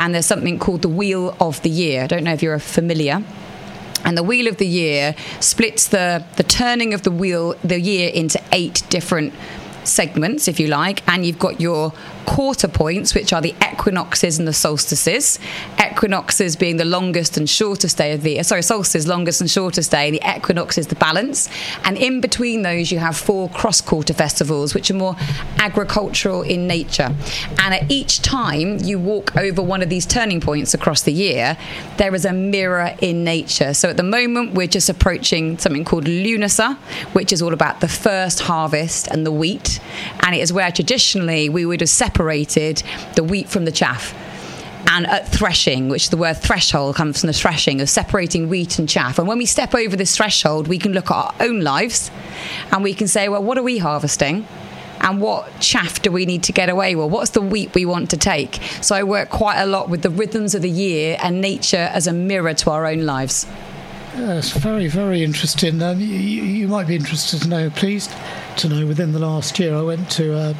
and there's something called the Wheel of the Year. I don't know if you're familiar. And the Wheel of the Year splits the turning of the year into 8 different segments, if you like, and you've got your quarter points, which are the equinoxes and the solstices. Equinoxes being the longest and shortest day of the year. Solstices, longest and shortest day. The equinox is the balance. And in between those, you have 4 cross-quarter festivals, which are more agricultural in nature. And at each time you walk over one of these turning points across the year, there is a mirror in nature. So at the moment, we're just approaching something called Lunasa, which is all about the first harvest and the wheat. And it is where traditionally we would have separated the wheat from the chaff. And at threshing, which the word threshold comes from the threshing of separating wheat and chaff. And when we step over this threshold, we can look at our own lives and we can say, well, what are we harvesting? And what chaff do we need to get away with? What's the wheat we want to take? So I work quite a lot with the rhythms of the year and nature as a mirror to our own lives. That's very, very interesting. You might be interested to know, pleased to know, within the last year I went to, a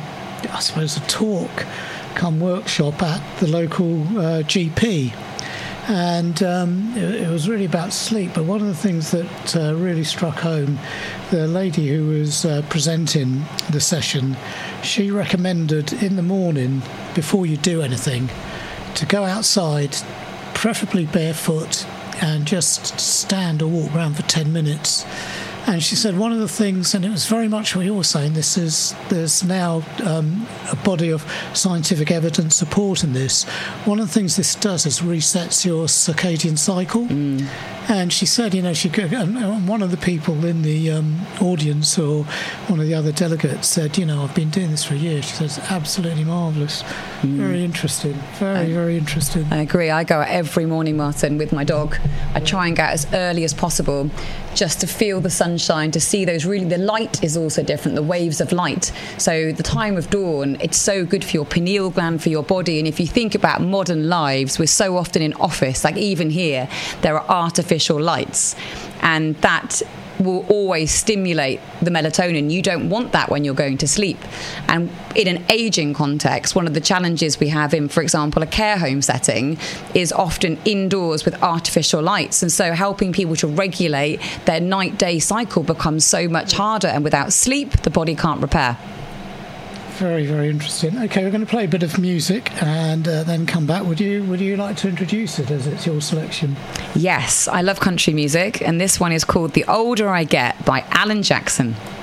talk come workshop at the local GP. And it was really about sleep. But one of the things that really struck home, the lady who was presenting the session, she recommended in the morning, before you do anything, to go outside, preferably barefoot, and just stand or walk around for 10 minutes. And she said one of the things, and it was very much what you're saying, there's now a body of scientific evidence supporting this. One of the things this does is resets your circadian cycle. And she said, she could, and one of the people in the audience, or one of the other delegates, said, I've been doing this for a year. She says, absolutely marvellous. Very interesting. Very interesting. I agree. I go out every morning, Martin, with my dog. I try and go out as early as possible just to feel the sunshine, to see those the light is also different, the waves of light. So the time of dawn, it's so good for your pineal gland, for your body. And if you think about modern lives, we're so often in office, like even here, there are artificial lights. And that will always stimulate the melatonin. You don't want that when you're going to sleep. And in an aging context, one of the challenges we have in, for example, a care home setting is often indoors with artificial lights. And so helping people to regulate their night-day cycle becomes so much harder. And without sleep, the body can't repair. Very, very interesting. Okay, we're going to play a bit of music and then come back. Would you like to introduce it, as it's your selection? Yes, I love country music, and this one is called The Older I Get by Alan Jackson.